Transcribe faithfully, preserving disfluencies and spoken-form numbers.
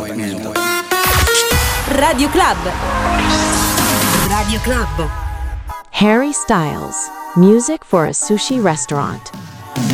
niente. Radio Club. Radio Club. Harry Styles, music for a sushi restaurant.